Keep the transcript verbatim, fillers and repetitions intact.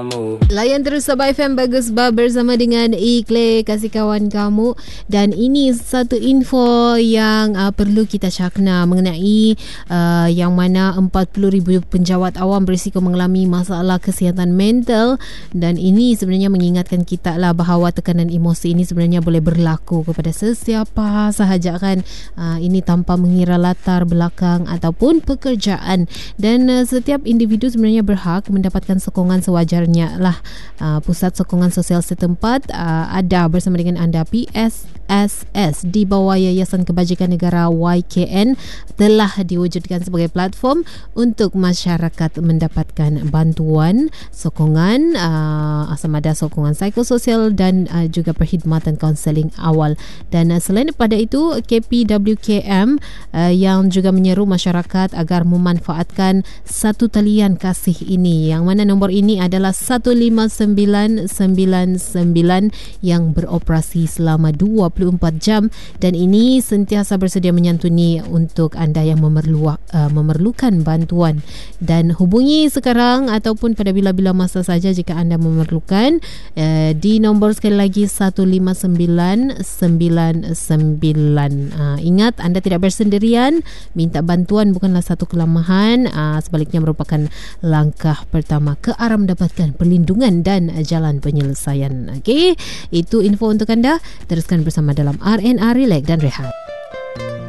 Layan terus Sabah F M Bagus Bar bersama dengan Ikle, kasih kawan kamu. Dan ini satu info yang uh, perlu kita cakna mengenai uh, yang mana empat puluh ribu penjawat awam berisiko mengalami masalah kesihatan mental. Dan ini sebenarnya mengingatkan kita lah bahawa tekanan emosi ini sebenarnya boleh berlaku kepada sesiapa sahaja kan. Uh, ini tanpa mengira latar belakang ataupun pekerjaan. Dan uh, setiap individu sebenarnya berhak mendapatkan sokongan sewajarnya lah. Uh, Pusat Sokongan Sosial setempat uh, ada bersama dengan anda. P S S S di bawah Yayasan Kebajikan Negara Y K N telah diwujudkan sebagai platform untuk masyarakat mendapatkan bantuan sokongan uh, sama ada sokongan psikososial dan uh, juga perkhidmatan kaunseling awal. Dan uh, selain daripada itu, K P W K M uh, yang juga menyeru masyarakat agar memanfaatkan satu talian kasih ini, yang mana nombor ini adalah satu lima sembilan sembilan sembilan yang beroperasi selama dua puluh empat jam, dan ini sentiasa bersedia menyantuni untuk anda yang memerlu, uh, memerlukan bantuan. Dan hubungi sekarang ataupun pada bila-bila masa saja jika anda memerlukan uh, di nombor sekali lagi satu lima sembilan sembilan sembilan. Uh, ingat, anda tidak bersendirian. Minta bantuan bukanlah satu kelemahan, uh, sebaliknya merupakan langkah pertama ke arah mendapatkan perlindungan dan jalan penyelesaian. Okey, itu info untuk anda. Teruskan bersama dalam R N R Relax dan Rehat.